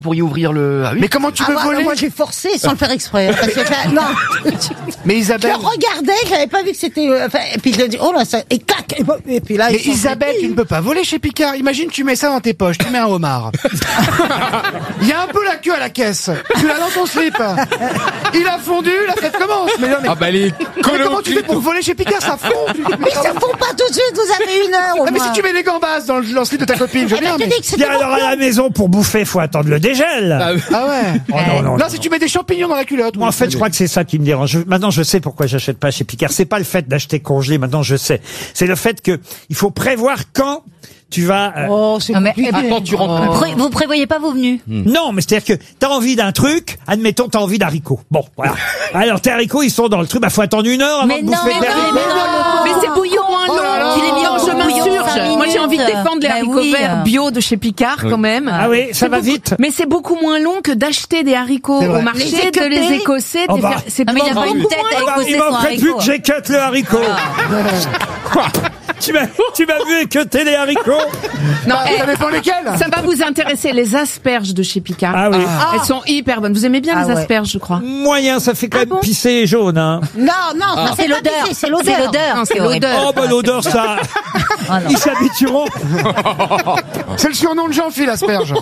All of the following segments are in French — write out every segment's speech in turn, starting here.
pourriez ouvrir le... Ah oui. Mais comment tu veux voler? Moi j'ai forcé sans le faire exprès. Parce que non. Mais Isabelle... Je regardais, j'avais pas vu que c'était... et puis je dis, oh là, ça... Et clac. Et puis là... Mais Isabelle, tu ne peux pas voler chez Picard. Imagine, tu mets ça dans tes poches, tu mets un homard. Il y a un peu la queue à la caisse. Tu l'as dans ton slip. Il a fondu, la fête commence. Mais non, mais... Ah bah les mais comment tu fais pour voler chez Picard? Ça fond. Mais ça fond pas tout de suite, vous avez 1 heure au Ah, mais moins. si tu mets des gambas dans le slip de ta copine, je veux bien, tu mais... dis que c'était Bien, alors à la maison, pour bouffer, faut attendre le dégel. Ah ouais. Oh, non, Non, si tu mets des champignons dans la culotte. Moi, en fait, je crois que c'est ça qui me dérange. Maintenant, je sais pourquoi j'achète pas chez Picard. C'est pas le fait d'acheter congelé. Maintenant, je sais. C'est le fait que il faut prévoir quand tu vas. Oh, c'est compliqué. Attends, tu rentres. Vous prévoyez pas vos venus? Non, mais c'est-à-dire que t'as envie d'un truc. Admettons, t'as envie d'haricots. Bon, voilà. Alors, tes haricots, ils sont dans le truc. Bah, faut attendre 1 heure avant Mais de non, bouffer des haricots. Mais c'est bouillon moins long. Tu les mets en Non, je m'insurge. Moi, j'ai envie de défendre les haricots verts bio de chez Picard, quand même. Ah oui, ça va vite. Mais c'est beaucoup moins long que d'acheter des haricots C'est vrai. au marché, Les de les équeuter. écosser. Oh bah. C'est Ah, mais il a pas une tête à Ah bah, écosser il son manquerait plus haricot. que j'écoute le haricot. Quoi? Tu m'as vu équeuter les haricots? Non, Ça dépend lesquels. ça va vous intéresser, les asperges de chez Picard. Ah oui. Elles sont hyper bonnes. Vous aimez bien Ah les ouais. asperges, je crois. Moyen, ça fait quand même bon pisser et jaune, hein. Non, ça C'est fait pas l'odeur. pisser, c'est l'odeur. Non, c'est horrible. l'odeur. Oh, bah, l'odeur, ça. Ah, non. Ils s'habitueront. C'est le surnom de Jean-Phil, asperge.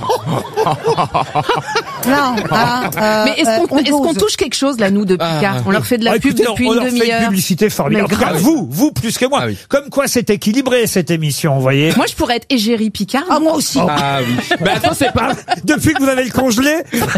Non, Mais est-ce qu'on touche quelque chose, là, nous, de Picard? On leur fait de la pub Écoutez, depuis on une leur fait une demi-heure. publicité formidable. Mais En tout cas, grave. vous plus que moi. Ah oui. Comme quoi, c'est équilibré, cette émission, vous voyez. Moi, je pourrais être égérie Picard. Ah, moi aussi. Ah oui. Mais attends, c'est pas. Depuis que vous avez le congelé.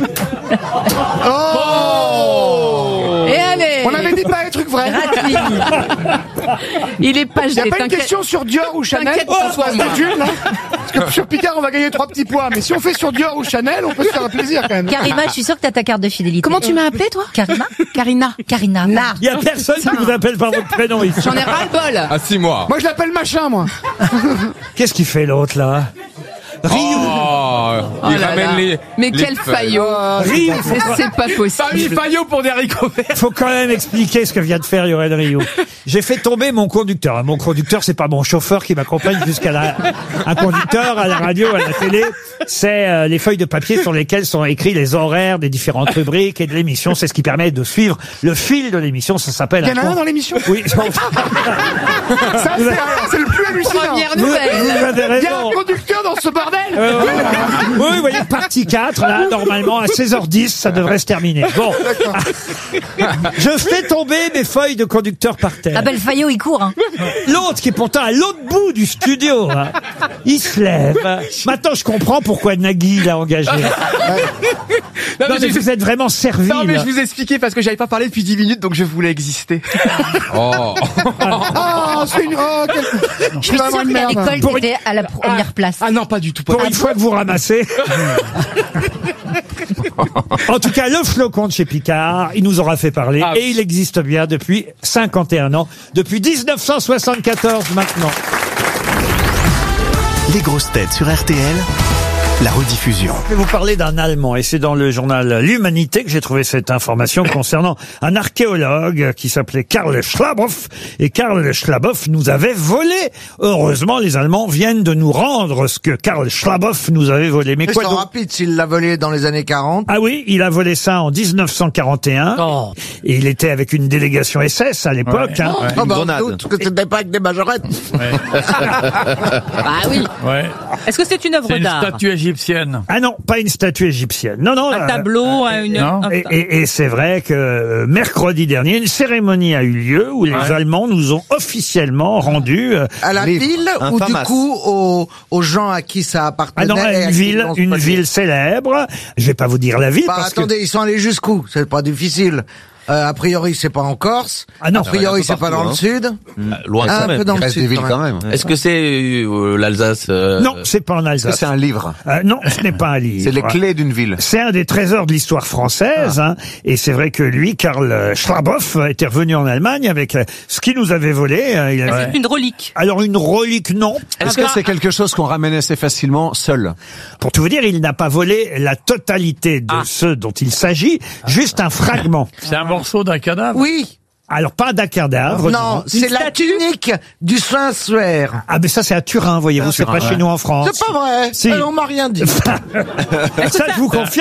Et allez! On avait dit pas les trucs vrais. Gratuit. Il est pas Il n'y a gelé, pas une t'inquiète. question sur Dior ou Chanel? T'inquiète pas, Oh, c'est une, là. Parce que sur Picard, on va gagner 3 petits points. Mais si on fait sur Dior ou Chanel, on peut se faire un plaisir quand même. Karima, je suis sûre que t'as ta carte de fidélité. Comment tu m'as appelé, toi? Karima? Karina. Karina. Il y a personne qui vous appelle par votre prénom ici. J'en ai ras-le-bol. À 6 mois. Moi, je l'appelle machin, moi. Qu'est-ce qu'il fait l'autre là? Ryu. Oh, il là ramène là. les. Mais les quel feuilles. faillot. Ryu. C'est pas possible. Pas 8 faillots pour des haricots verts. Faut quand même expliquer ce que vient de faire Yoann Ryu. J'ai fait tomber mon conducteur. Mon conducteur, c'est pas mon chauffeur qui m'accompagne jusqu'à un conducteur à la radio, à la télé. C'est les feuilles de papier sur lesquelles sont écrits les horaires des différentes rubriques et de l'émission. C'est ce qui permet de suivre le fil de l'émission. Ça s'appelle. Il y en a un dans l'émission. Oui. Ça, c'est le plus hallucinant. Première Vous nouvelle. avez Il y a raison. un conducteur dans ce bordel. Oui, vous voyez, partie 4, là, normalement, à 16h10, ça devrait se terminer. Bon. Je fais tomber mes feuilles de conducteur par terre. Ah ben le faillot, il court. Hein. L'autre, qui est pourtant à l'autre bout du studio, hein, il se lève. Maintenant, je comprends pourquoi Nagui l'a engagé. Non, Non, mais vous êtes vraiment servi. Non, mais là. je vous ai expliqué parce que j'avais pas parlé depuis 10 minutes, donc je voulais exister. Oh. Ah, c'est une. Oh, Je suis sûre que à l'école, Pour t'étais à la première place. Ah non, pas du tout. Pas Pour du une tout. fois que vous ramassez. En tout cas, le flocon de chez Picard, il nous aura fait parler. Ah. Et il existe bien depuis 51 ans. Depuis 1974 maintenant. Les grosses têtes sur RTL, la rediffusion. Je vais vous parler d'un Allemand, et c'est dans le journal L'Humanité que j'ai trouvé cette information concernant un archéologue qui s'appelait Karl Schlaboff. Et Karl Schlaboff nous avait volé. Heureusement, les Allemands viennent de nous rendre ce que Karl Schlaboff nous avait volé. Mais Ils quoi sont donc? rapides s'il l'a volé dans les années 40. Ah oui, il a volé ça en 1941. Oh. Et il était avec une délégation SS à l'époque. Hein. Oh, bah, on doute que c'était pas avec des majorettes. Ah oui. Ouais. Est-ce que c'est une œuvre C'est une d'art? statue égyptienne. Ah non, pas une statue égyptienne. Non, non. Un tableau, Non. Et c'est vrai que mercredi dernier, une cérémonie a eu lieu où les Allemands nous ont officiellement rendu À la ville ou du coup aux gens à qui ça appartenait? ah non, et à qui ils l'ont une spolié? ville célèbre. Je vais pas vous dire la ville Bah, parce attendez, ils sont allés jusqu'où? C'est pas difficile. A priori, c'est pas en Corse. Ah non. A priori, c'est pas dans le sud. Loin Un quand même. peu dans le reste sud, des villes quand même. Est-ce que c'est l'Alsace que non, c'est pas en Alsace. C'est un livre. Non, ce n'est pas un livre. C'est les clés d'une ville. C'est un des trésors de l'histoire française, hein, et c'est vrai que lui, Karl Schlaboff, était revenu en Allemagne avec ce qu'il nous avait volé. Il avait... C'est une relique. Alors une relique, non. Est-ce que c'est quelque chose qu'on ramène assez facilement seul? Pour tout vous dire, il n'a pas volé la totalité de ce dont il s'agit, juste un fragment. C'est un morceau d'un cadavre. Oui. Alors, pas Dakar d'Havre. Non, c'est la tunique du Saint-Suaire. Ah, mais ça, c'est à Turin, voyez-vous. C'est pas chez nous en France. C'est pas vrai. Si. On m'a rien dit. Ça, je vous confirme.